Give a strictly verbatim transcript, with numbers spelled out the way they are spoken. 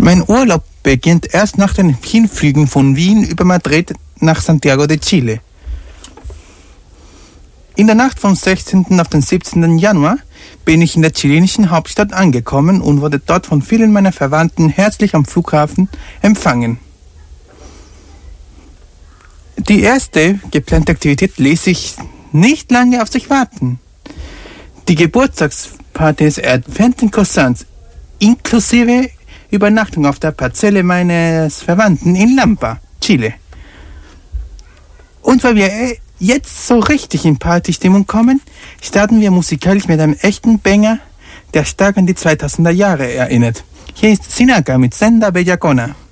Mein Urlaub beginnt erst nach den Hinflügen von Wien über Madrid nach Santiago de Chile. In der Nacht vom sechzehnten auf den siebzehnten Januar bin ich in der chilenischen Hauptstadt angekommen und wurde dort von vielen meiner Verwandten herzlich am Flughafen empfangen. Die erste geplante Aktivität ließ sich nicht lange auf sich warten. Die Geburtstagsparty des entfernten Cousins inklusive Übernachtung auf der Parzelle meines Verwandten in Lampa, Chile. Und weil wir jetzt so richtig in Partystimmung kommen, starten wir musikalisch mit einem echten Banger, der stark an die zweitausender Jahre erinnert. Hier ist Sinaka mit Senda Bellacona.